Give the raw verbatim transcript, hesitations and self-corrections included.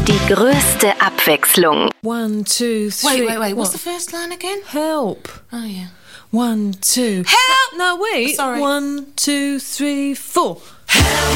Die größte Abwechslung. One, two, three. Wait, wait, wait. What's What? the first line again? Help. Oh, yeah. One, two. Help! No, wait. Sorry. One, two, three, four.